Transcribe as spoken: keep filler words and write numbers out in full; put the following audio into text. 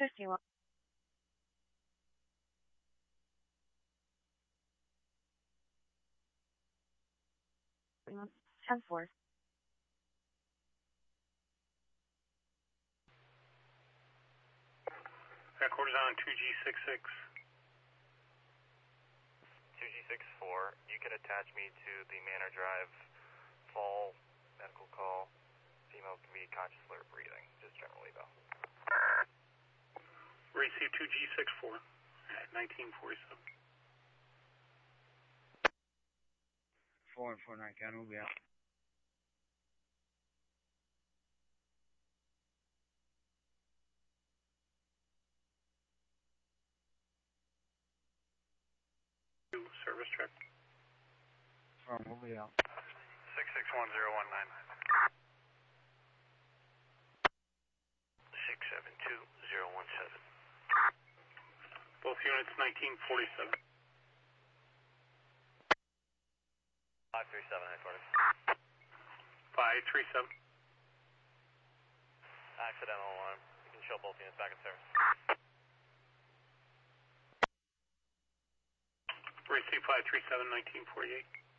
fifty-one. ten four. Headquarters on two G six six. two G six four, you can attach me to the Manor Drive fall medical call. Female can be conscious, alert, breathing, just generally though. Receive two G six four at nineteen forty-seven. four and four nine, Gun will be out. Service check. Firm will be out. six six one zero one nine. six seven two zero one seven. Both units nineteen forty-seven. five three seven, headquarters. five three seven. Accidental alarm. You can show both units back in service. Receive five three seven, nineteen forty-eight.